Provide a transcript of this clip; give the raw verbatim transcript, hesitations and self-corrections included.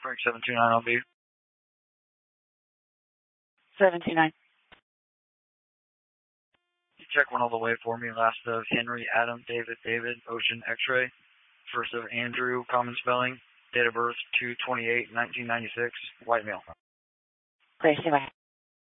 Frank seven two nine, I'll be. seven two nine. You check one all the way for me. Last of Henry, Adam, David, David, Ocean, X-ray. First of Andrew, common spelling. Date of birth two twenty-eight nineteen ninety-six. White male. Great, bye.